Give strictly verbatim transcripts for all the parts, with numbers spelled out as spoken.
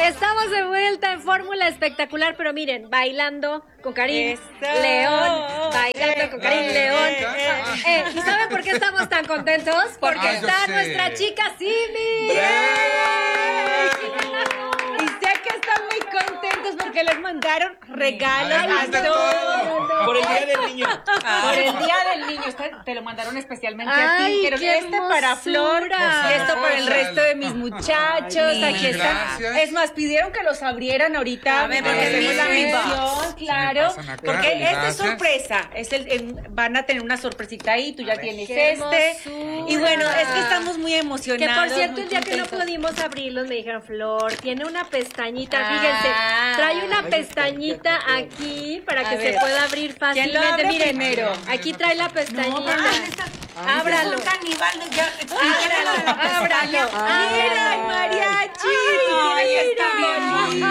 Estamos de vuelta en Fórmula Espectacular, pero miren, bailando con Karim Eso. León, bailando Eh, con Karim eh, León. eh, eh. Eh, ¿Y saben por qué estamos tan contentos? Porque Ah, yo está sé. nuestra chica Simi. Y sé que están muy contentos porque les mandaron regalos Además a de todos. todo. Por el Día del Niño. Por el Día del Niño. Este te lo mandaron especialmente a Ay, ti. Quiero qué este para Flor hermosura. y esto para el resto de mis muchachos. Ay, Aquí están. gracias. Es más, pidieron que los abrieran ahorita. A ver, porque porque hacemos es la mi mención, claro. pasan acá. Porque esta es Gracias. sorpresa. Es el, el- van a tener una sorpresita ahí. Tú ya tienes Qué este. hermosura. Y bueno, es que estamos muy Que emocionados. por cierto, muy el día que no contentos. pudimos abrirlos, me dijeron, Flor, tiene una pestañita, Ah. fíjense, trae una Ahí está, pestañita ya, ya, ya. aquí para A que ver. se pueda abrir ¿Quién lo fácilmente. abre Miren, primero? aquí trae la pestañita. Ábralo. Ábralo. Caníbal, ya. Ábralo, ábralo. ¡Mira, el mariachi! Ay, ¡Mira, está está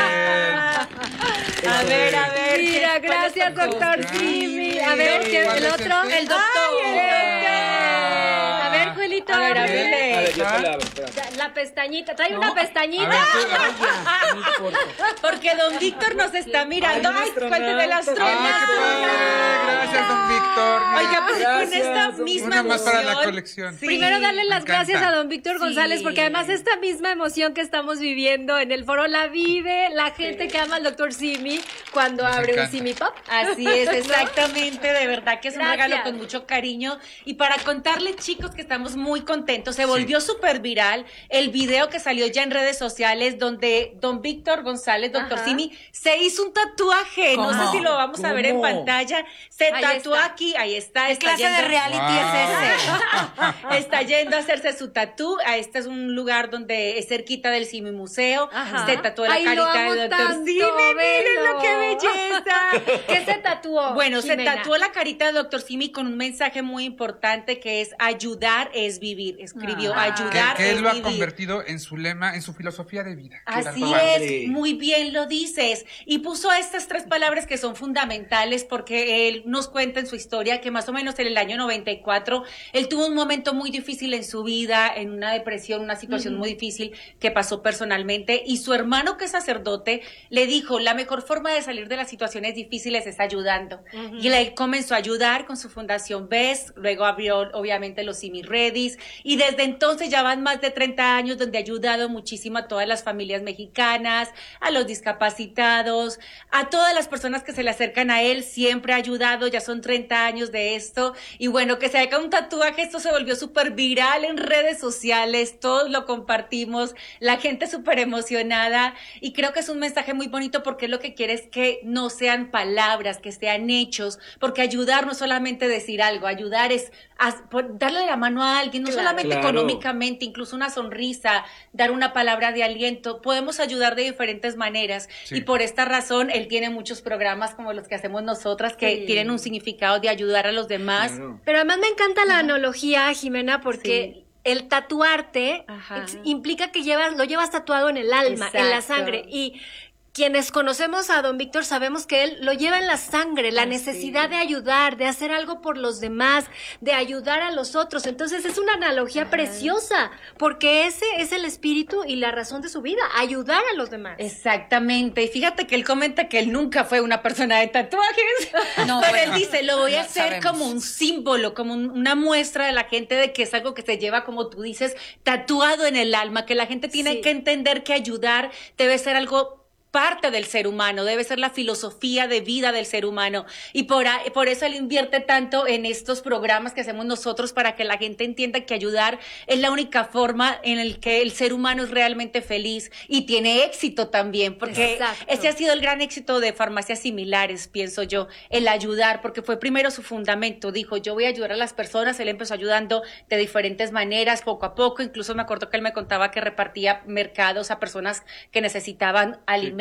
Bien. A ver, a ver. Mira, ¿qué- cuál gracias, es tu doctor cosa? Simi. A ver, ¿qué- ¿Cuál el es otro? este? El doctor. ¡Ay, el doctor! A ver, Juelito, A ver, a ábrele. ver. A ver, yo te la abro, espérame. La pestañita, trae una A pestañita. ver, tú, No importa. Porque don Víctor nos está mirando. Ay, ¡Ay, nuestro cuéntame el astronauta. ¡Ah, qué padre! Gracias, don Víctor. Oiga, pues con Gracias, esta don misma Una más para la emoción, colección. sí. Primero darle las me encanta. gracias a don Víctor González, Sí. porque además esta misma emoción que estamos viviendo en el foro la vive la gente que ama al doctor Simi cuando Nos abre un encanta. Simi Pop. Así es, exactamente, de verdad que es un Gracias. regalo con mucho cariño. Y para contarles, chicos, que estamos muy contentos, se volvió súper viral el video que salió ya en redes sociales donde don Víctor González, doctor Ajá. Simi, se hizo un tatuaje. No ¿Cómo? sé si lo vamos a ver en ¿Cómo? pantalla. Se Ahí tatuó está. aquí, ahí está. ¿Qué está clase de yendo- reality Wow. es ese? Está yendo a hacerse su tatú. Ah, Este es un lugar donde es cerquita del Simi Museo. Ajá. Se tatuó la Ay, lo carita amo de doctor tanto, Simi. Miren lo que velo. belleza. ¿Qué se tatuó? Bueno, se Jimena? tatuó la carita de doctor Simi con un mensaje muy importante que es ayudar es vivir. Escribió Ah. Que, ayudar que él es lo ha vivir. convertido en su lema, en su filosofía de vida. Así Tal cual. es, muy bien lo dices. Y puso estas tres palabras que son fundamentales porque él nos cuenta en su historia que más o menos en el año noventa y cuatro él tuvo un momento muy difícil en su vida, en una depresión, una situación muy difícil que pasó personalmente y su hermano que es sacerdote le dijo, la mejor forma de salir de las situaciones difíciles es ayudando. Y él comenzó a ayudar con su fundación B E S, luego abrió obviamente los Simi Redis y desde entonces ya van más de treinta años donde ha ayudado muchísimo a todas las familias mexicanas, a los discapacitados, a todas las personas que se le acercan a él, siempre ha ayudado, ya son treinta años de esto y bueno, que se haga un tatuaje, esto se volvió súper viral en redes sociales, todos lo compartimos, la gente súper emocionada y creo que es un mensaje muy bonito porque lo que quiere es que no sean palabras, que sean hechos, porque ayudar no es solamente decir algo, ayudar es a- por- darle la mano a alguien, no Claro. solamente Claro. económicamente, incluso una sonrisa, dar una palabra de aliento, podemos ayudar de diferentes maneras Sí. y por esta razón él tiene muchos programas como los que hacemos nosotras que Sí. tienen un significado de ayudar a los demás. Claro. Pero además me encanta la analogía, Jimena, porque Sí. el tatuarte Ajá. ex- implica que llevas, lo llevas tatuado en el alma, en la Exacto. sangre. Y quienes conocemos a don Víctor sabemos que él lo lleva en la sangre, la Así necesidad es. de ayudar, de hacer algo por los demás, de ayudar a los otros. Entonces es una analogía preciosa, porque ese es el espíritu y la razón de su vida, ayudar a los demás. Exactamente, y fíjate que él comenta que él nunca fue una persona de tatuajes, No, pero bueno, él dice, lo voy a ya hacer sabemos. como un símbolo, como un- una muestra de la gente de que es algo que se lleva, como tú dices, tatuado en el alma, que la gente tiene Sí. que entender que ayudar debe ser algo parte del ser humano, debe ser la filosofía de vida del ser humano y por, a- por eso él invierte tanto en estos programas que hacemos nosotros para que la gente entienda que ayudar es la única forma en el que el ser humano es realmente feliz y tiene éxito también, porque Exacto. ese ha sido el gran éxito de Farmacias Similares, pienso yo, el ayudar, porque fue primero su fundamento, dijo, yo voy a ayudar a las personas, él empezó ayudando de diferentes maneras, poco a poco, incluso me acuerdo que él me contaba que repartía mercados a personas que necesitaban alimentos,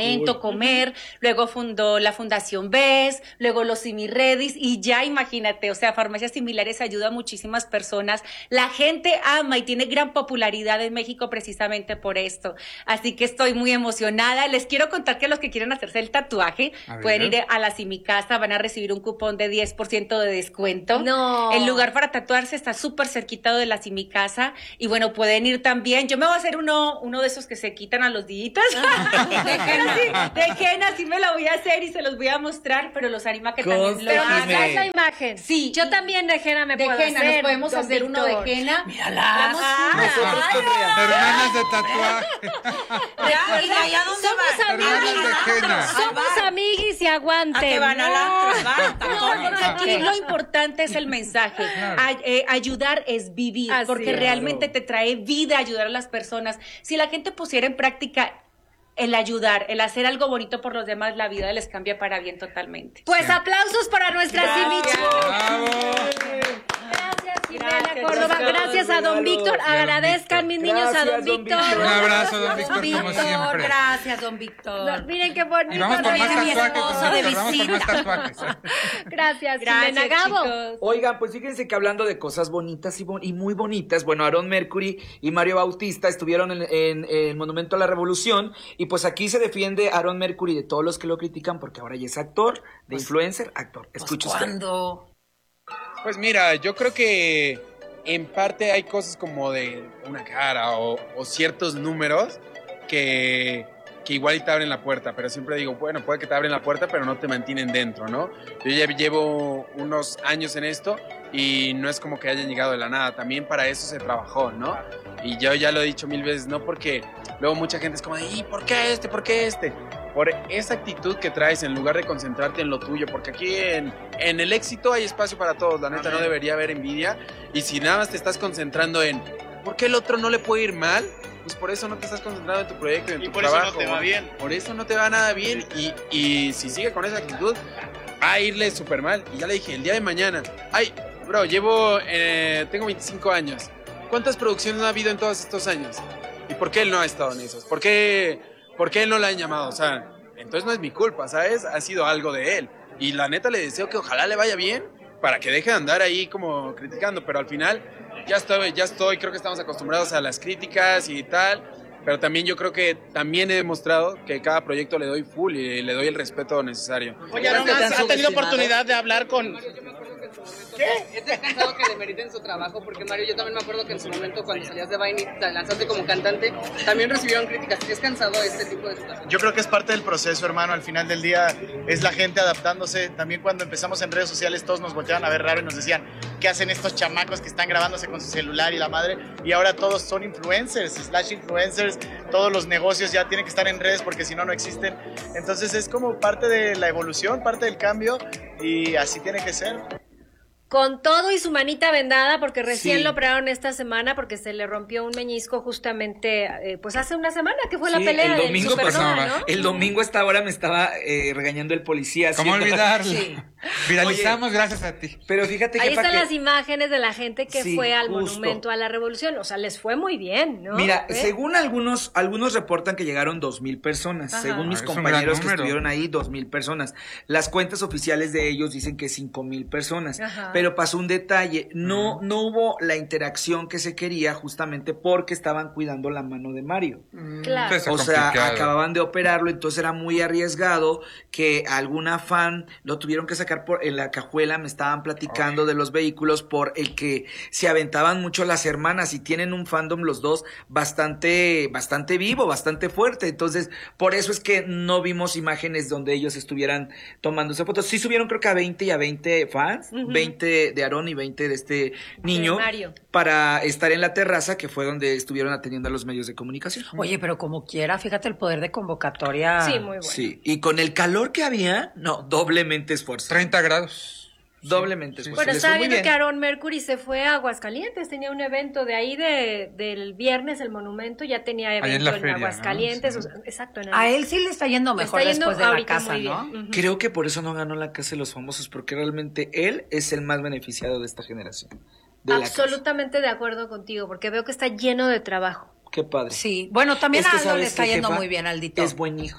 medicamento, Uy. comer, luego fundó la Fundación B E S, luego los Simiredis y ya imagínate, o sea, farmacias similares ayuda a muchísimas personas. La gente ama y tiene gran popularidad en México precisamente por esto. Así que estoy muy emocionada. Les quiero contar que los que quieren hacerse el tatuaje A pueden ver. ir a la Simicasa, van a recibir un cupón de diez por ciento de descuento. No. El lugar para tatuarse está súper cerquita de la Simicasa y bueno, pueden ir también. Yo me voy a hacer uno, uno de esos que se quitan a los días. De henna. De henna, sí me lo voy a hacer y se los voy a mostrar, pero los anima que también lo Pero Consta- hagan. haz la imagen. Sí. Yo también de henna me De puedo henna, hacer. nos podemos don hacer uno de Víctor. henna. Mírala. Vamos Nosotros juntas. con Rihanna. Hermanas de tatuaje. Ya, ¿y de allá dónde Somos van? Hermanas de henna. Somos amiguis y aguanten. ¿A qué van al antro? Van, No, porque aquí Ok. lo importante es el mensaje. Claro. Ay- eh, ayudar es vivir, Así porque es. realmente te trae vida ayudar a las personas. Si la gente pusiera en práctica el ayudar, el hacer algo bonito por los demás, la vida les cambia para bien totalmente. Pues aplausos para nuestra Simicha. ¡Bravo! Gracias, Jimena Gracias, Córdoba. chicos. Gracias a don Regalos. Víctor. Y a don Agradezcan, mis Víctor. niños, a don Gracias, don Víctor. Víctor. Un abrazo, don Víctor, Víctor, como siempre. gracias, don Víctor. No, miren qué bonito. Y vamos por más Viene mi tatuajes, esposo don de Víctor, vamos por más visita. tatuajes. Gracias, Gracias, Jimena Gabo. chicos. Oigan, pues fíjense que hablando de cosas bonitas y, bon- y muy bonitas, bueno, Aaron Mercury y Mario Bautista estuvieron en, en- en el Monumento a la Revolución y pues aquí se defiende Aaron Mercury de todos los que lo critican porque ahora ya es actor, de influencer, actor. Pues, Escucha usted. ¿cuándo? Pues mira, yo creo que en parte hay cosas como de una cara o, o ciertos números que, que igual y te abren la puerta, pero siempre digo, bueno, puede que te abren la puerta, pero no te mantienen dentro, ¿no? Yo ya llevo unos años en esto y no es como que hayan llegado de la nada, también para eso se trabajó, ¿no? Y yo ya lo he dicho mil veces, no porque luego mucha gente es como, ¿y por qué este? ¿Por qué este? Por esa actitud que traes en lugar de concentrarte en lo tuyo, porque aquí en, en el éxito hay espacio para todos, la neta no debería haber envidia, y si nada más te estás concentrando en ¿por qué el otro no le puede ir mal? Pues por eso no te estás concentrando en tu proyecto, en Y tu por eso trabajo. no te va bien. Por eso no te va nada bien, y, y si sigue con esa actitud, va a irle súper mal. Y ya le dije, el día de mañana, ay, bro, llevo, eh, tengo veinticinco años, ¿cuántas producciones no ha habido en todos estos años? ¿Y por qué él no ha estado en esos? ¿Por qué, por qué él no la han llamado? O sea, entonces no es mi culpa, ¿sabes? Ha sido algo de él. Y la neta le deseo que ojalá le vaya bien para que deje de andar ahí como criticando. Pero al final ya estoy, ya estoy, creo que estamos acostumbrados a las críticas y tal. Pero también yo creo que también he demostrado que cada proyecto le doy full y le doy el respeto necesario. Oye, Aaron, ¿has, has tenido oportunidad de hablar con... ¿Es descansado que le meriten su trabajo? Porque Mario, yo también me acuerdo que en su momento cuando salías de Vine y te lanzaste como cantante, también recibieron críticas. ¿Es cansado este tipo de situaciones? Yo creo que es parte del proceso, hermano. Al final del día es la gente adaptándose. También cuando empezamos en redes sociales todos nos volteaban a ver raro y nos decían, ¿qué hacen estos chamacos que están grabándose con su celular y la madre? Y ahora todos son influencers, slash influencers. Todos los negocios ya tienen que estar en redes porque si no, no existen. Entonces es como parte de la evolución, parte del cambio y así tiene que ser. Con todo y su manita vendada, porque recién Sí. lo operaron esta semana porque se le rompió un meñisco justamente, eh, pues hace una semana que fue la Sí, pelea el del domingo Supernova, pasado, ¿no? El domingo a esta hora me estaba eh, regañando el policía. ¿Cómo haciendo- olvidarlo? Sí. Viralizamos gracias a ti. Pero fíjate que Ahí para están que- las imágenes de la gente que Sí, fue al justo. Monumento a la Revolución. O sea, les fue muy bien, ¿no? Mira, ¿Eh? según algunos, algunos reportan que llegaron dos mil personas. Ajá. Según mis Ah, es un compañeros gran que número. estuvieron ahí, dos mil personas. Las cuentas oficiales de ellos dicen que cinco mil personas. Ajá. Pero pasó un detalle. No, no hubo la interacción que se quería justamente porque estaban cuidando la mano de Mario. Claro. Entonces, O sea, complicado. acababan de operarlo, entonces era muy arriesgado que alguna fan lo tuvieron que sacar por en la cajuela, me estaban platicando de los vehículos por el que se aventaban mucho las hermanas y tienen un fandom los dos bastante bastante vivo, bastante fuerte, entonces por eso es que no vimos imágenes donde ellos estuvieran tomándose fotos. Sí subieron creo que a veinte y a veinte fans, Ujú. veinte de Aaron y veinte de este niño De Mario. para estar en la terraza que fue donde estuvieron atendiendo a los medios de comunicación. Oye, pero como quiera, fíjate el poder de convocatoria. Sí, muy bueno. Sí, y con el calor que había, no, doblemente esfuerzo. treinta grados. Doblemente Sí, esfuerzo. Bueno, Les estaba fue muy viendo bien. que Aaron Mercury se fue a Aguascalientes, tenía un evento de ahí de, del viernes, el monumento, ya tenía en evento la en, feria, ¿no? Aguascalientes, Sí. o sea, exacto. En el- A él sí le está yendo le mejor está yendo después de la ahorita casa, muy bien. ¿no? Ujú. Creo que por eso no ganó la Casa de los Famosos, porque realmente él es el más beneficiado de esta generación. De la casa. Absolutamente de acuerdo contigo, porque veo que está lleno de trabajo. Qué padre. Sí, bueno, también Es que a Aldo le sabes está qué, yendo jefa, muy bien, Aldito. Es buen hijo.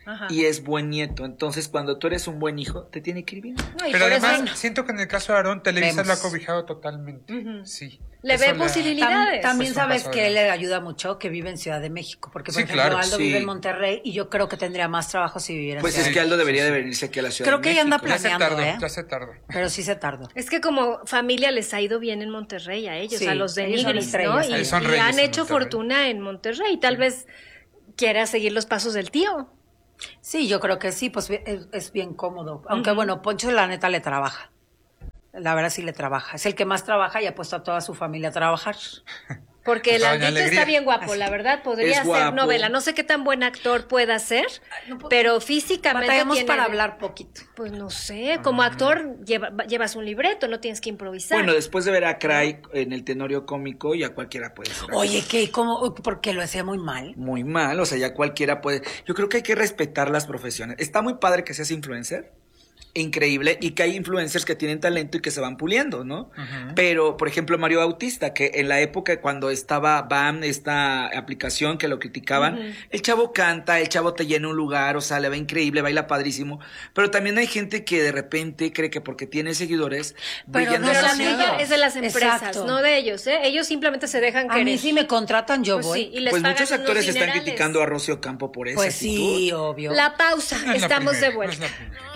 Ajá. y es buen nieto. Entonces, cuando tú eres un buen hijo, te tiene que ir bien. No, y Pero por eso además, siento que en el caso de Aarón, Televisa Vemos. lo ha cobijado totalmente. Ujú. Sí. le Eso ve le- posibilidades. Tam- también Es un sabes paso que adelante. le ayuda mucho que vive en Ciudad de México, porque por Sí, ejemplo claro, Aldo sí. vive en Monterrey y yo creo que tendría más trabajo si viviera en Pues Ciudad es de que Aldo sí, debería sí. de venirse aquí a la Ciudad Creo de que ella anda México. Ya se planeando, tardó, ¿eh? ya se tardó. Pero sí se tardó. Es que como familia les ha ido bien en Monterrey a ellos, Sí, a los de ellos son Nigris, estrellas ¿no? ahí. Y, Son y reyes han en hecho Monterrey. fortuna en Monterrey. Tal vez quiera seguir los pasos del tío. Sí, yo creo que sí, pues es, es bien cómodo. Aunque bueno, Poncho la neta le trabaja. La verdad sí le trabaja. Es el que más trabaja y ha puesto a toda su familia a trabajar. Porque el Doña Aldito Alegría. está bien guapo, la verdad. Podría Es ser guapo. novela. No sé qué tan buen actor pueda ser, pero físicamente Batallamos tiene- para hablar poquito. Pues no sé, como actor lleva- llevas un libreto, no tienes que improvisar. Bueno, después de ver a Cry en el Tenorio Cómico, ya cualquiera puede ser. Oye, ¿qué? ¿Cómo? Porque lo hacía muy mal. Muy mal, o sea, ya cualquiera puede. Yo creo que hay que respetar las profesiones. Está muy padre que seas influencer, increíble, y que hay influencers que tienen talento y que se van puliendo, ¿no? Pero, por ejemplo, Mario Bautista, que en la época cuando estaba B A M, esta aplicación que lo criticaban, el chavo canta, el chavo te llena un lugar, o sea, le va increíble, baila padrísimo, pero también hay gente que de repente cree que porque tiene seguidores, Pero brillan no Pero la demasiado. culpa es de las empresas, Exacto. no de ellos, ¿eh? Ellos simplemente se dejan A querer. mí si me contratan yo Pues voy. sí, y les Pues pagan muchos unos actores están dinerales. criticando a Rocío Campo por eso. Pues sí, obvio. La pausa, No es la estamos primera, de vuelta. no es la primera.